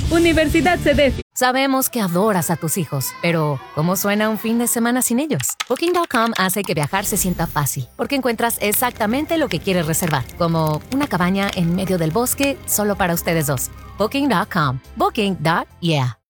Universidad CEDEFI. Sabemos que adoras a tus hijos, pero ¿cómo suena un fin de semana sin ellos? Booking.com hace que viajar se sienta fácil, porque encuentras exactamente lo que quieres reservar, como una cabaña en medio del bosque solo para ustedes dos. Booking.com. Booking.yeah.